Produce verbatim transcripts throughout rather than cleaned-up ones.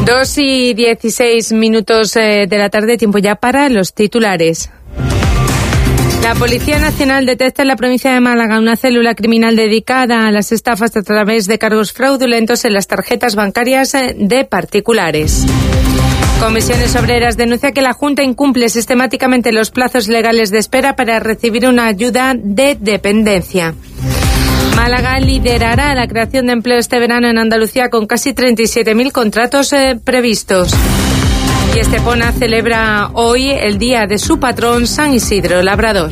Dos y dieciséis minutos de la tarde, tiempo ya para los titulares. La Policía Nacional detecta en la provincia de Málaga una célula criminal dedicada a las estafas a través de cargos fraudulentos en las tarjetas bancarias de particulares. Comisiones Obreras denuncia que la Junta incumple sistemáticamente los plazos legales de espera para recibir una ayuda de dependencia. Málaga liderará la creación de empleo este verano en Andalucía con casi treinta y siete mil contratos eh, previstos. Y Estepona celebra hoy el día de su patrón, San Isidro Labrador.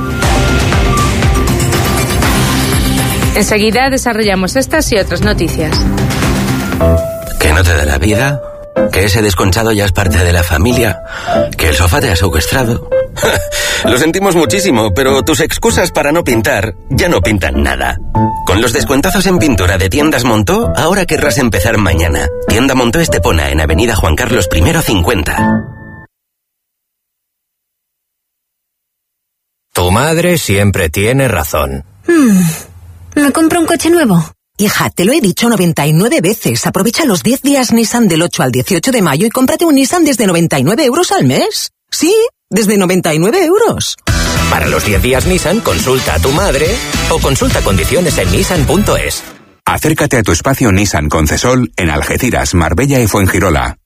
Enseguida desarrollamos estas y otras noticias. ¿Que no te da la vida? ¿Que ese desconchado ya es parte de la familia? ¿Que el sofá te ha secuestrado? Lo sentimos muchísimo, pero tus excusas para no pintar ya no pintan nada. Con los descuentazos en pintura de Tiendas Montó, ahora querrás empezar mañana. Tienda Montó Estepona, en Avenida Juan Carlos primero cincuenta. Tu madre siempre tiene razón. Hmm, ¿me compro un coche nuevo? Hija, te lo he dicho noventa y nueve veces. Aprovecha los diez días Nissan del ocho al dieciocho de mayo y cómprate un Nissan desde noventa y nueve euros al mes. Sí, desde noventa y nueve euros. Para los diez días Nissan, consulta a tu madre o consulta condiciones en nissan punto es. Acércate a tu espacio Nissan Concesol en Algeciras, Marbella y Fuengirola.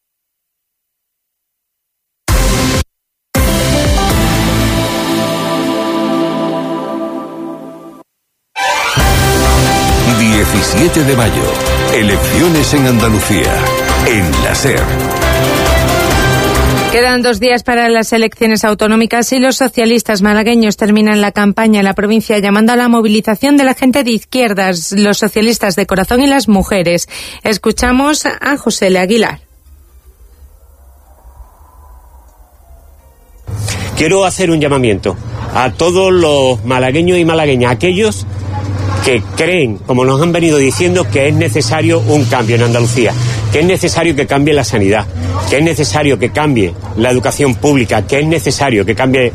diecisiete de mayo. Elecciones en Andalucía. En la SER. Quedan dos días para las elecciones autonómicas y los socialistas malagueños terminan la campaña en la provincia llamando a la movilización de la gente de izquierdas, los socialistas de corazón y las mujeres. Escuchamos a José L. Aguilar. Quiero hacer un llamamiento a todos los malagueños y malagueñas, aquellos que creen, como nos han venido diciendo, que es necesario un cambio en Andalucía, que es necesario que cambie la sanidad, que es necesario que cambie la educación pública, que es necesario que cambie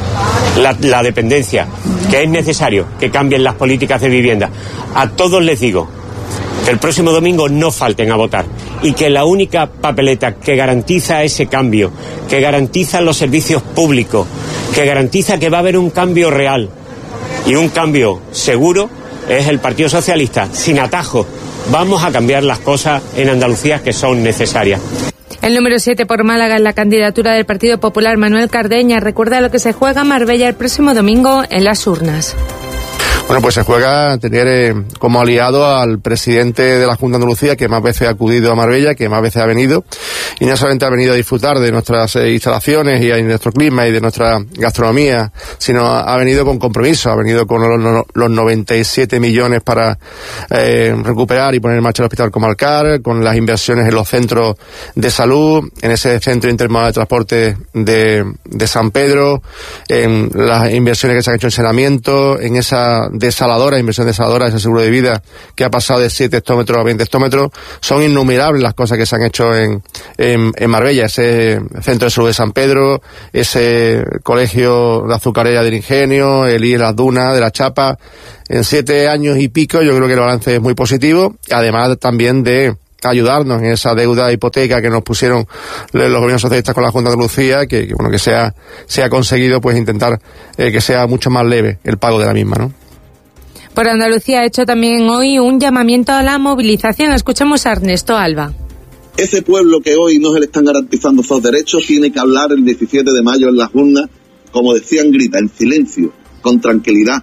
la, la dependencia, que es necesario que cambien las políticas de vivienda. A todos les digo que el próximo domingo no falten a votar y que la única papeleta que garantiza ese cambio, que garantiza los servicios públicos, que garantiza que va a haber un cambio real y un cambio seguro, es el Partido Socialista, sin atajos. Vamos a cambiar las cosas en Andalucía que son necesarias. El número siete por Málaga en la candidatura del Partido Popular, Manuel Cardeña, recuerda lo que se juega Marbella el próximo domingo en las urnas. Bueno, pues se juega tener eh, como aliado al presidente de la Junta de Andalucía, que más veces ha acudido a Marbella, que más veces ha venido, y no solamente ha venido a disfrutar de nuestras eh, instalaciones y de nuestro clima y de nuestra gastronomía, sino ha, ha venido con compromiso, ha venido con los, los noventa y siete millones para eh, recuperar y poner en marcha el Hospital Comarcal, con las inversiones en los centros de salud, en ese centro intermodal de transporte de, de San Pedro, en las inversiones que se han hecho en saneamiento, en esa desaladora, inversión desaladora, ese seguro de vida que ha pasado de siete hectómetros a veinte hectómetros. Son innumerables las cosas que se han hecho en, en, en Marbella, ese centro de salud de San Pedro, ese colegio de azucarera del Ingenio, el I E Las Dunas, de la Chapa. En siete años y pico yo creo que el balance es muy positivo, además también de ayudarnos en esa deuda hipoteca que nos pusieron los gobiernos socialistas con la Junta de Andalucía, que, que bueno, que se ha, se ha conseguido pues intentar eh, que sea mucho más leve el pago de la misma, ¿no? Por Andalucía ha hecho también hoy un llamamiento a la movilización. Escuchamos a Ernesto Alba. Ese pueblo que hoy no se le están garantizando sus derechos tiene que hablar el diecisiete de mayo en las urnas, como decían, grita, en silencio, con tranquilidad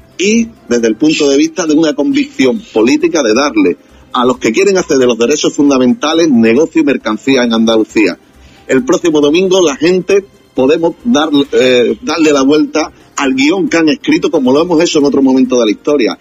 y desde el punto de vista de una convicción política de darle a los que quieren hacer de los derechos fundamentales negocio y mercancía en Andalucía. El próximo domingo la gente podemos dar, eh, darle la vuelta al guión que han escrito, como lo hemos hecho en otro momento de la historia.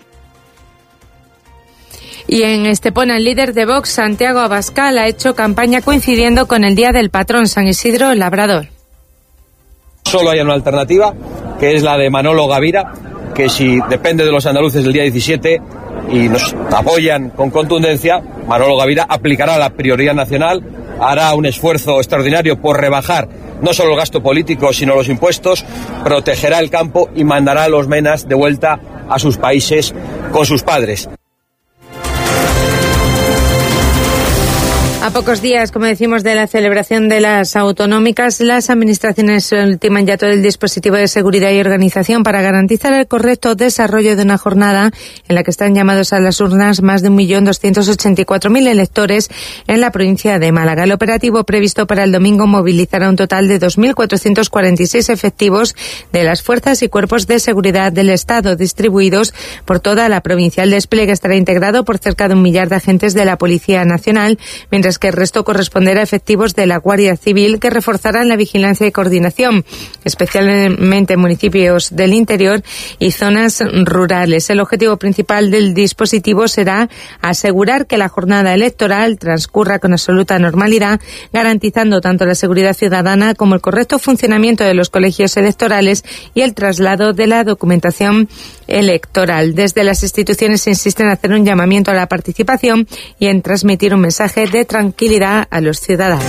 Y en Estepona, el líder de Vox, Santiago Abascal, ha hecho campaña coincidiendo con el Día del Patrón, San Isidro Labrador. Solo hay una alternativa, que es la de Manolo Gavira, que si depende de los andaluces el día diecisiete y nos apoyan con contundencia, Manolo Gavira aplicará la prioridad nacional, hará un esfuerzo extraordinario por rebajar no solo el gasto político, sino los impuestos, protegerá el campo y mandará a los menas de vuelta a sus países con sus padres. A pocos días, como decimos, de la celebración de las autonómicas, las administraciones ultiman ya todo el dispositivo de seguridad y organización para garantizar el correcto desarrollo de una jornada en la que están llamados a las urnas más de un millón doscientos ochenta y cuatro mil electores en la provincia de Málaga. El operativo previsto para el domingo movilizará un total de dos mil cuatrocientos cuarenta y seis efectivos de las fuerzas y cuerpos de seguridad del Estado distribuidos por toda la provincia. El despliegue estará integrado por cerca de un millar de agentes de la Policía Nacional, mientras que el resto corresponderá a efectivos de la Guardia Civil, que reforzarán la vigilancia y coordinación, especialmente en municipios del interior y zonas rurales. El objetivo principal del dispositivo será asegurar que la jornada electoral transcurra con absoluta normalidad, garantizando tanto la seguridad ciudadana como el correcto funcionamiento de los colegios electorales y el traslado de la documentación electoral. Desde las instituciones se insiste en hacer un llamamiento a la participación y en transmitir un mensaje de tranquilidad a los ciudadanos.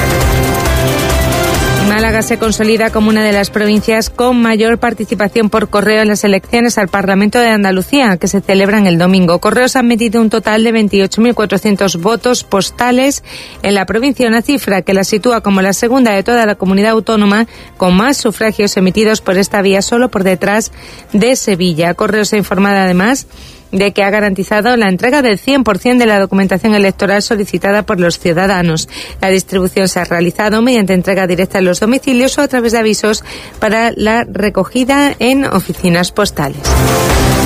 Málaga se consolida como una de las provincias con mayor participación por correo en las elecciones al Parlamento de Andalucía, que se celebran el domingo. Correos han metido un total de veintiocho mil cuatrocientos votos postales en la provincia, una cifra que la sitúa como la segunda de toda la comunidad autónoma con más sufragios emitidos por esta vía, solo por detrás de Sevilla. Correos ha informado además de que ha garantizado la entrega del cien por ciento de la documentación electoral solicitada por los ciudadanos. La distribución se ha realizado mediante entrega directa en los domicilios o a través de avisos para la recogida en oficinas postales.